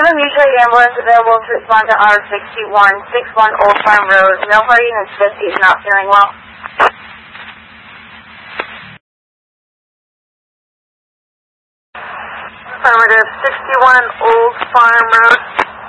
a mutual aid ambulance available to respond to R6161 Old Farm Road. Male party in his 50s, not feeling well. Affirmative, 61 Old Farm Road.